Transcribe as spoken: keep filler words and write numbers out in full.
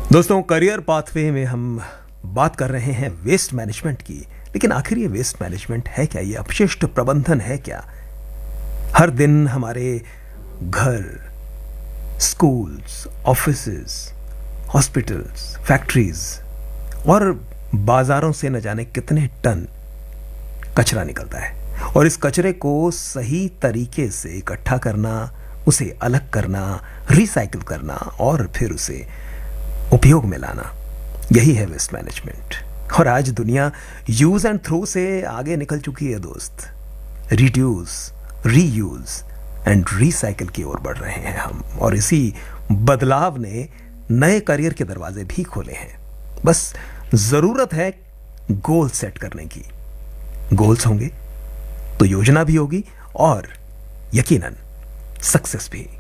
दोस्तों, career pathway में हम बात कर रहे हैं वेस्ट मैनेजमेंट की। लेकिन आखिर ये वेस्ट मैनेजमेंट है क्या? ये अपशिष्ट प्रबंधन है क्या? हर दिन हमारे घर, स्कूल्स, ऑफिसेस, हॉस्पिटल्स, फैक्ट्रीज और बाजारों से न जाने कितने टन कचरा निकलता है, और इस कचरे को सही तरीके से इकट्ठा करना, उसे अलग करना, रिसाइकिल करना और फिर उसे उपयोग में लाना, यही है वेस्ट मैनेजमेंट। और आज दुनिया यूज एंड थ्रो से आगे निकल चुकी है दोस्त। रिड्यूस, रीयूज एंड रिसाइकिल की ओर बढ़ रहे हैं हम, और इसी बदलाव ने नए करियर के दरवाजे भी खोले हैं। बस जरूरत है गोल सेट करने की। गोल्स होंगे तो योजना भी होगी और यकीनन सक्सेस भी।